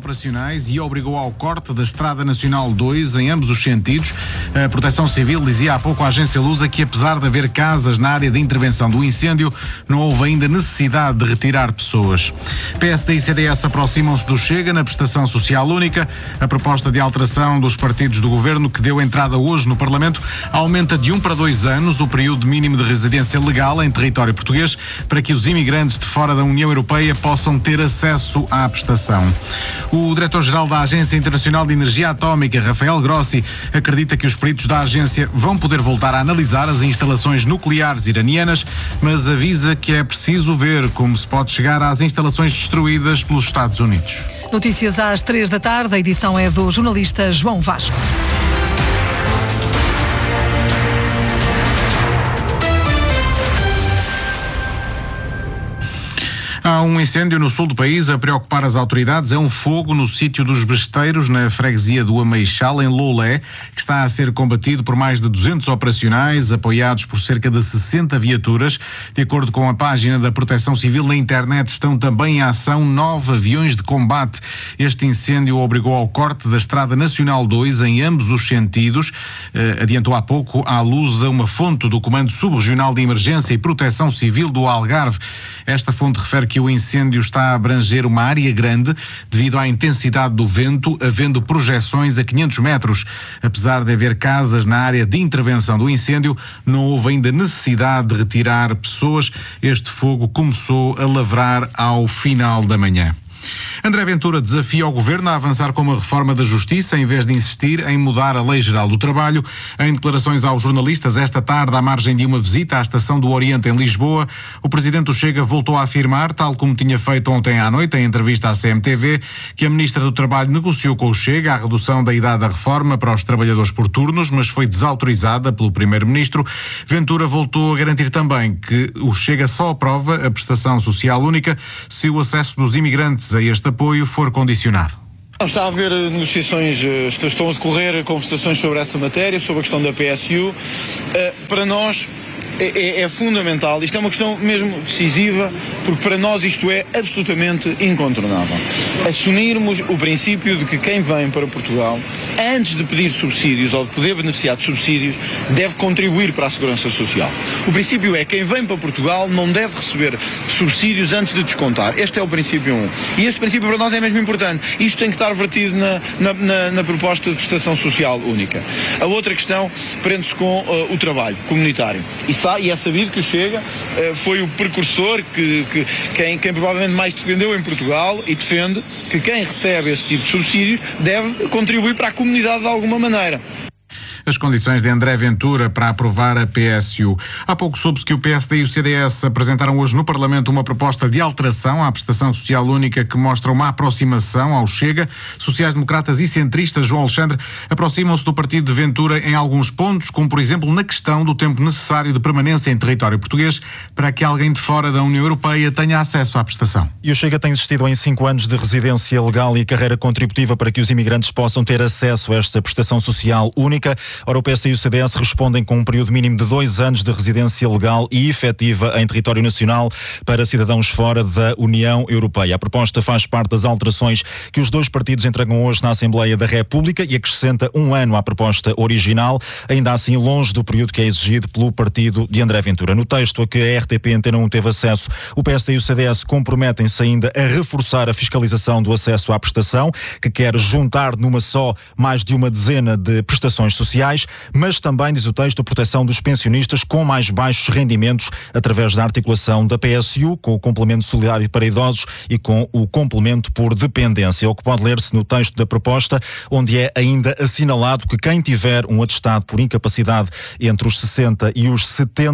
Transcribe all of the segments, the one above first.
operacionais e obrigou ao corte da Estrada Nacional 2 em ambos os sentidos. A Proteção Civil dizia há pouco à agência Lusa que, apesar de haver casas na área de intervenção do incêndio, não houve ainda necessidade de retirar pessoas. PSD e CDS aproximam-se do Chega na prestação social única. A proposta de alteração dos partidos do governo, que deu entrada hoje no Parlamento, aumenta de 1 para 2 anos o período mínimo de residência legal em território português para que os imigrantes de fora da União Europeia possam ter acesso à prestação. O diretor-geral da Agência Internacional de Energia Atómica, Rafael Grossi, acredita que os peritos da agência vão poder voltar a analisar as instalações nucleares iranianas, mas avisa que é preciso ver como se pode chegar às instalações destruídas pelos Estados Unidos. Notícias às 3 da tarde, a edição é do jornalista João Vasco. Há um incêndio no sul do país a preocupar as autoridades. É um fogo no sítio dos Besteiros, na freguesia do Ameixal, em Loulé, que está a ser combatido por mais de 200 operacionais, apoiados por cerca de 60 viaturas. De acordo com a página da Proteção Civil na internet, estão também em ação 9 aviões de combate. Este incêndio obrigou ao corte da Estrada Nacional 2 em ambos os sentidos. Adiantou há pouco à Lusa uma fonte do Comando Subregional de Emergência e Proteção Civil do Algarve. Esta fonte refere que o incêndio está a abranger uma área grande devido à intensidade do vento, havendo projeções a 500 metros. Apesar de haver casas na área de intervenção do incêndio, não houve ainda necessidade de retirar pessoas. Este fogo começou a lavrar ao final da manhã. André Ventura desafia o Governo a avançar com uma reforma da Justiça em vez de insistir em mudar a Lei Geral do Trabalho. Em declarações aos jornalistas esta tarde, à margem de uma visita à Estação do Oriente em Lisboa, o Presidente do Chega voltou a afirmar, tal como tinha feito ontem à noite em entrevista à CMTV, que a Ministra do Trabalho negociou com o Chega a redução da idade da reforma para os trabalhadores por turnos, mas foi desautorizada pelo Primeiro-Ministro. Ventura voltou a garantir também que o Chega só aprova a prestação social única se o acesso dos imigrantes a este apoio for condicionado. Está a haver negociações, estão a decorrer conversações sobre essa matéria, sobre a questão da PSU. Para nós é fundamental, isto é uma questão mesmo decisiva, porque para nós isto é absolutamente incontornável. Assumirmos o princípio de que quem vem para Portugal, antes de pedir subsídios ou de poder beneficiar de subsídios, deve contribuir para a segurança social. O princípio é que quem vem para Portugal não deve receber subsídios antes de descontar. Este é o princípio 1. E este princípio para nós é mesmo importante. Isto tem que estar vertido na proposta de prestação social única. A outra questão prende-se com o trabalho comunitário. E é sabido que o Chega foi o precursor, quem provavelmente mais defendeu em Portugal e defende que quem recebe esse tipo de subsídios deve contribuir para a comunidade de alguma maneira. As condições de André Ventura para aprovar a PSU. Há pouco soube-se que o PSD e o CDS apresentaram hoje no Parlamento uma proposta de alteração à prestação social única que mostra uma aproximação ao Chega. Sociais-democratas e centristas, João Alexandre, aproximam-se do partido de Ventura em alguns pontos, como por exemplo na questão do tempo necessário de permanência em território português para que alguém de fora da União Europeia tenha acesso à prestação. E o Chega tem insistido em 5 anos de residência legal e carreira contributiva para que os imigrantes possam ter acesso a esta prestação social única. Ora, o PSD e o CDS respondem com um período mínimo de 2 anos de residência legal e efetiva em território nacional para cidadãos fora da União Europeia. A proposta faz parte das alterações que os dois partidos entregam hoje na Assembleia da República e acrescenta 1 ano à proposta original, ainda assim longe do período que é exigido pelo partido de André Ventura. No texto a que a RTP Antena 1 teve acesso, o PSD e o CDS comprometem-se ainda a reforçar a fiscalização do acesso à prestação, que quer juntar numa só mais de uma dezena de prestações sociais, mas também, diz o texto, a proteção dos pensionistas com mais baixos rendimentos através da articulação da PSU com o complemento solidário para idosos e com o complemento por dependência. É o que pode ler-se no texto da proposta, onde é ainda assinalado que quem tiver um atestado por incapacidade entre os 60% e os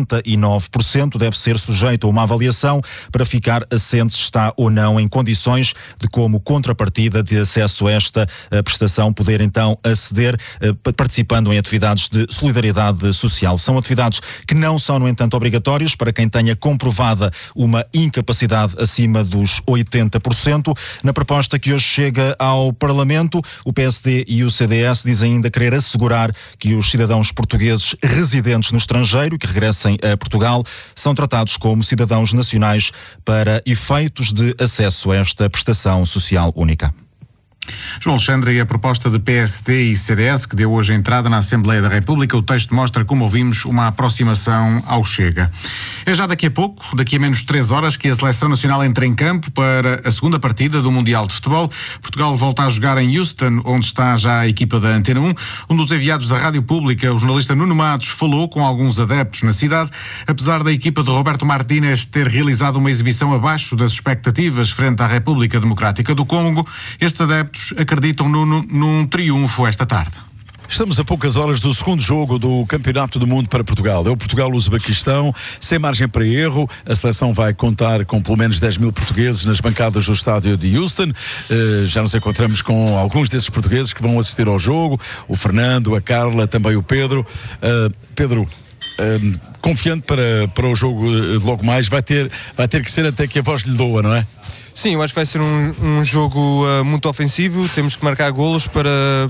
79% deve ser sujeito a uma avaliação para ficar assente se está ou não em condições de, como contrapartida de acesso a esta prestação, poder então aceder participando em atividades de solidariedade social. São atividades que não são, no entanto, obrigatórias para quem tenha comprovada uma incapacidade acima dos 80%. Na proposta que hoje chega ao Parlamento, o PSD e o CDS dizem ainda querer assegurar que os cidadãos portugueses residentes no estrangeiro que regressem a Portugal são tratados como cidadãos nacionais para efeitos de acesso a esta prestação social única. João Alexandre, e a proposta de PSD e CDS, que deu hoje entrada na Assembleia da República, o texto mostra, como ouvimos, uma aproximação ao Chega. É já daqui a pouco, daqui a menos 3 horas, que a Seleção Nacional entra em campo para a segunda partida do Mundial de Futebol. Portugal volta a jogar em Houston, onde está já a equipa da Antena 1. Um dos enviados da Rádio Pública, o jornalista Nuno Matos, falou com alguns adeptos na cidade. Apesar da equipa de Roberto Martínez ter realizado uma exibição abaixo das expectativas frente à República Democrática do Congo, estes adeptos acreditam num triunfo esta tarde. Estamos a poucas horas do segundo jogo do Campeonato do Mundo para Portugal. É o Portugal-Uzbequistão, sem margem para erro. A seleção vai contar com pelo menos 10 mil portugueses nas bancadas do estádio de Houston. Já nos encontramos com alguns desses portugueses que vão assistir ao jogo. O Fernando, a Carla, também o Pedro. Pedro, confiante para o jogo logo mais, vai ter que ser até que a voz lhe doa, não é? Sim, eu acho que vai ser um jogo muito ofensivo. Temos que marcar golos para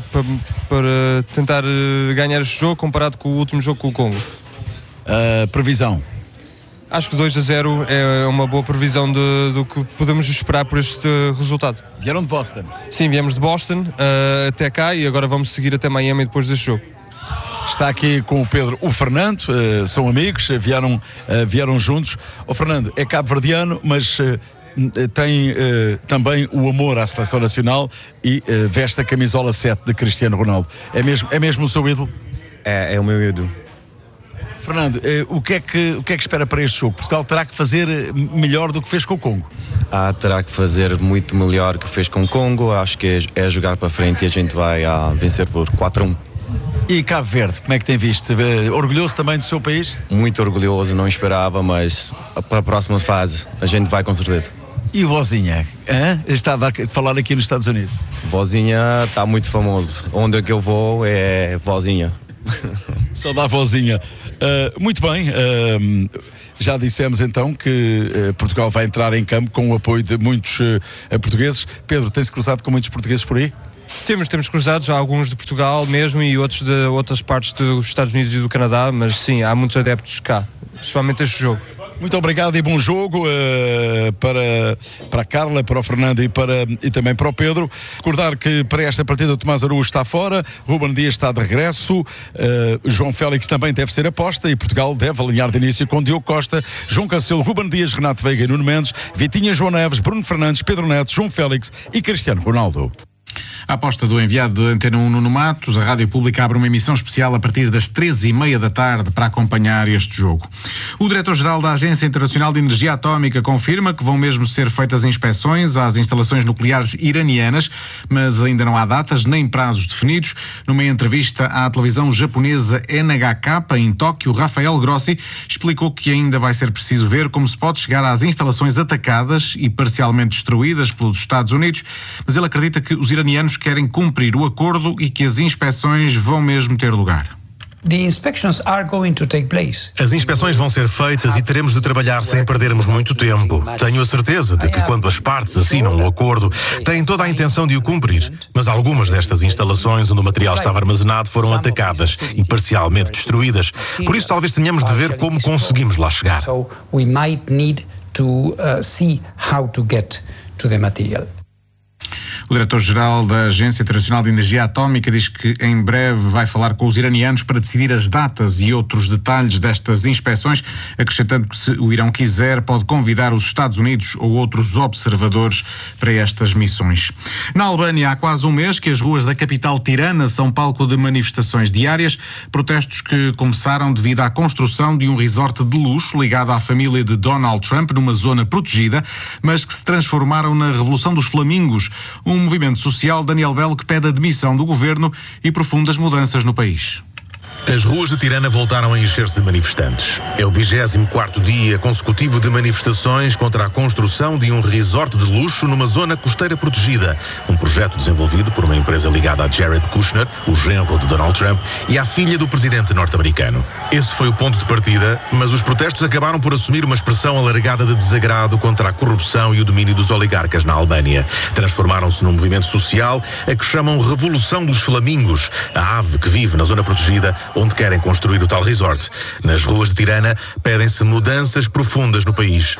tentar ganhar este jogo comparado com o último jogo com o Congo. Previsão? Acho que 2-0 é uma boa previsão do que podemos esperar por este resultado. Vieram de Boston? Sim, viemos de Boston até cá e agora vamos seguir até Miami depois deste jogo. Está aqui com o Pedro o Fernando, são amigos, vieram juntos. O Fernando é cabo-verdiano, mas tem também o amor à Seleção Nacional e veste a camisola 7 de Cristiano Ronaldo. É mesmo o seu ídolo? É o meu ídolo. Fernando, o que é que espera para este jogo? Portugal terá que fazer melhor do que fez com o Congo? Terá que fazer muito melhor que fez com o Congo. Acho que é jogar para frente e a gente vai vencer por 4-1. E Cabo Verde, como é que tem visto? Orgulhoso também do seu país? Muito orgulhoso, não esperava, mas para a próxima fase a gente vai com certeza. E o Vozinha? Está a falar aqui nos Estados Unidos. Vozinha está muito famoso. Onde é que eu vou é Vozinha. Só dá Vozinha. Muito bem. Já dissemos então que Portugal vai entrar em campo com o apoio de muitos portugueses. Pedro, tem-se cruzado com muitos portugueses por aí? Temos cruzados, há alguns de Portugal mesmo e outros de outras partes dos Estados Unidos e do Canadá, mas sim, há muitos adeptos cá, principalmente este jogo. Muito obrigado e bom jogo para a Carla, para o Fernando e também para o Pedro. Recordar que para esta partida o Tomás Araújo está fora, Ruben Dias está de regresso, João Félix também deve ser aposta e Portugal deve alinhar de início com Diogo Costa, João Cancelo, Ruben Dias, Renato Veiga e Nuno Mendes, Vitinha, João Neves, Bruno Fernandes, Pedro Neto, João Félix e Cristiano Ronaldo. A aposta do enviado de Antena 1 Nuno Matos, a Rádio Pública abre uma emissão especial a partir das 13h30 da tarde para acompanhar este jogo. O diretor-geral da Agência Internacional de Energia Atómica confirma que vão mesmo ser feitas inspeções às instalações nucleares iranianas, mas ainda não há datas nem prazos definidos. Numa entrevista à televisão japonesa NHK em Tóquio, Rafael Grossi explicou que ainda vai ser preciso ver como se pode chegar às instalações atacadas e parcialmente destruídas pelos Estados Unidos, mas ele acredita que os iranianos querem cumprir o acordo e que as inspeções vão mesmo ter lugar. As inspeções vão ser feitas e teremos de trabalhar sem perdermos muito tempo. Tenho a certeza de que quando as partes assinam um acordo, têm toda a intenção de o cumprir. Mas algumas destas instalações onde o material estava armazenado foram atacadas e parcialmente destruídas. Por isso talvez tenhamos de ver como conseguimos lá chegar. O diretor-geral da Agência Internacional de Energia Atómica diz que em breve vai falar com os iranianos para decidir as datas e outros detalhes destas inspeções, acrescentando que se o Irão quiser pode convidar os Estados Unidos ou outros observadores para estas missões. Na Albânia há quase um mês que as ruas da capital Tirana são palco de manifestações diárias, protestos que começaram devido à construção de um resort de luxo ligado à família de Donald Trump numa zona protegida, mas que se transformaram na Revolução dos Flamingos, um movimento social, Daniel Belo, que pede a demissão do governo e profundas mudanças no país. As ruas de Tirana voltaram a encher-se de manifestantes. É o 24º dia consecutivo de manifestações contra a construção de um resort de luxo numa zona costeira protegida. Um projeto desenvolvido por uma empresa ligada a Jared Kushner, o genro de Donald Trump, e à filha do presidente norte-americano. Esse foi o ponto de partida, mas os protestos acabaram por assumir uma expressão alargada de desagrado contra a corrupção e o domínio dos oligarcas na Albânia. Transformaram-se num movimento social a que chamam Revolução dos Flamingos. A ave que vive na zona protegida onde querem construir o tal resort. Nas ruas de Tirana pedem-se mudanças profundas no país.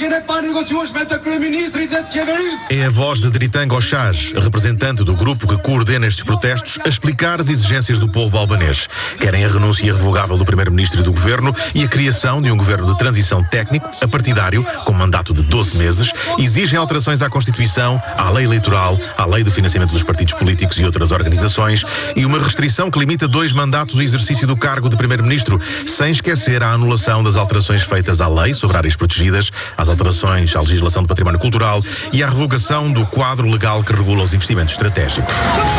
É a voz de Dritan Goshaj, representante do grupo que coordena estes protestos, a explicar as exigências do povo albanês. Querem a renúncia irrevogável do primeiro-ministro e do governo e a criação de um governo de transição técnico, apartidário, com mandato de 12 meses. Exigem alterações à Constituição, à lei eleitoral, à lei do financiamento dos partidos políticos e outras organizações e uma restrição que limita 2 mandatos do exercício do cargo de primeiro-ministro, sem esquecer a anulação das alterações feitas à lei sobre áreas protegidas, às alterações à legislação do património cultural e à revogação do quadro legal que regula os investimentos estratégicos.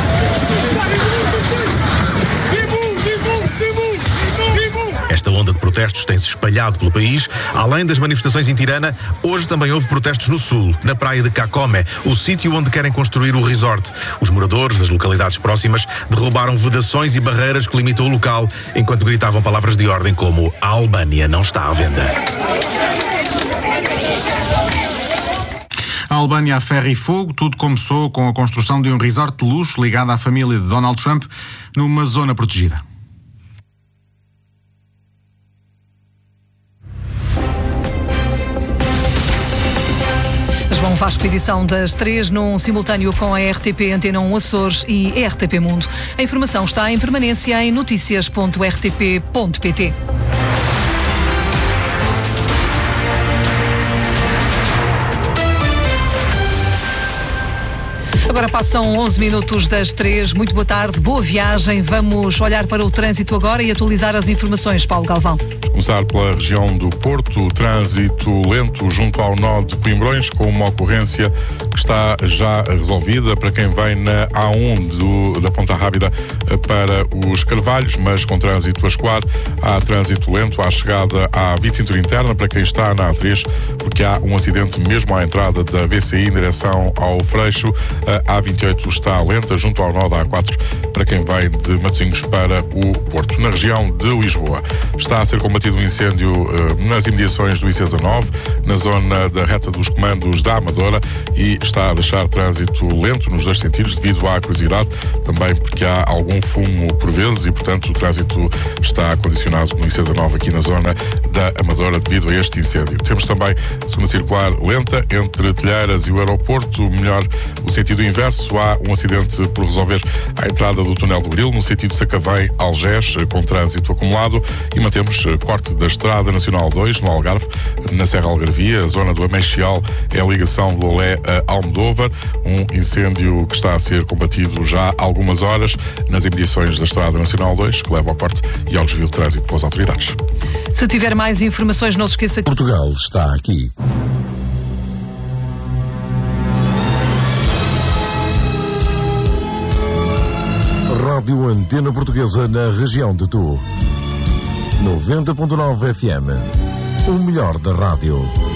Esta onda de protestos tem-se espalhado pelo país. Além das manifestações em Tirana, hoje também houve protestos no sul, na praia de Kakome, o sítio onde querem construir o resort. Os moradores das localidades próximas derrubaram vedações e barreiras que limitam o local, enquanto gritavam palavras de ordem como "A Albânia não está à venda". A Albânia a ferro e fogo, tudo começou com a construção de um resort de luxo ligado à família de Donald Trump numa zona protegida. João Vasco, edição das 3, num simultâneo com a RTP Antena 1 Açores e RTP Mundo. A informação está em permanência em noticias.rtp.pt. Agora passam 11 minutos das 3. Muito boa tarde, boa viagem. Vamos olhar para o trânsito agora e atualizar as informações. Paulo Galvão. Começar pela região do Porto, trânsito lento junto ao nó de Coimbrões, com uma ocorrência que está já resolvida para quem vem na A1 da Ponta Rábida para os Carvalhos, mas com trânsito a escoar. Há trânsito lento à chegada à Via Cintura Interna para quem está na A3, porque há um acidente mesmo à entrada da VCI em direção ao Freixo. A A28 está lenta junto ao nó da A4 para quem vai de Matosinhos para o Porto. Na região de Lisboa está a ser combatido um incêndio nas imediações do IC19, na zona da reta dos comandos da Amadora, e está a deixar trânsito lento nos 2 sentidos devido à curiosidade, também porque há algum fumo por vezes e, portanto, o trânsito está condicionado no IC19 aqui na zona da Amadora devido a este incêndio. Temos também segunda circular lenta entre Telheiras e o aeroporto, melhor o sentido inverso. Há um acidente por resolver à entrada do túnel do Grilo, no sentido Sacavém-Algés, com trânsito acumulado, e mantemos corte da Estrada Nacional 2, no Algarve, na Serra Algarvia. A zona do Ameixial é a ligação do Olé a Almodóvar, um incêndio que está a ser combatido já há algumas horas nas imediações da Estrada Nacional 2, que leva ao corte e ao desvio de trânsito pelas autoridades. Se tiver mais informações, não se esqueça que Portugal está aqui. Rádio Antena Portuguesa na região de Tu. 90.9 FM. O melhor da rádio.